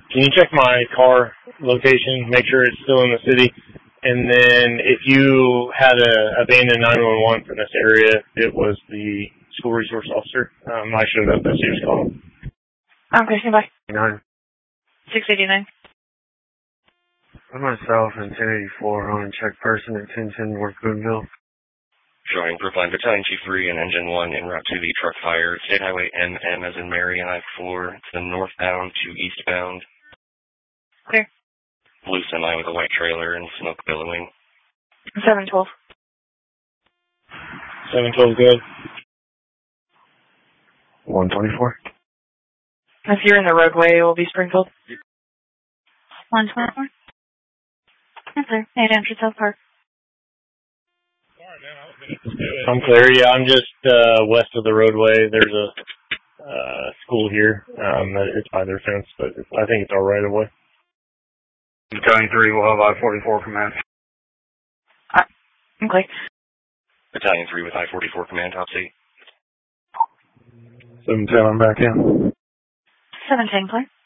Can you check my car location, make sure it's still in the city? And then if you had a abandoned 911 from this area, it was the school resource officer. I showed up as he was calling. Okay, stand by. 9. 689. I'm myself in 1084 on check person at 1010 North Boonville. Showing Brookline Battalion Chief 3 and Engine 1 en route to the truck fire. State Highway MM as in Mary and I-4 to the northbound to eastbound. Clear. Blue semi with a white trailer and smoke billowing. 712. 712 good. 124. If you're in the roadway, it will be sprinkled. 124. Yes, sir. 8 entry South Park. I'm clear. Yeah, I'm just west of the roadway. There's a school here. It's by their fence, but I think it's our right of way. Battalion 3 will have I-44 command. Okay. Battalion 3 with I-44 command, top seat. 710, I'm back in. 710, clear.